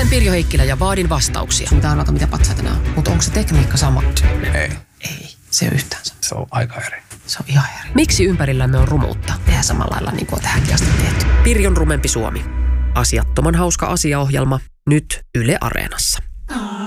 Olen Pirjo Heikkilä ja vaadin vastauksia. Mitä arvata, mitä patsaita nämä on. Mutta onko se tekniikka sama? Ei. Ei, se ei ole yhtään sama. Se on aika eri. Se on ihan eri. Miksi ympärillämme on rumuutta? Tehdään samalla lailla niin kuin on tähänkin asti tehty. Pirjon rumempi Suomi. Asiattoman hauska asiaohjelma. Nyt Yle Areenassa.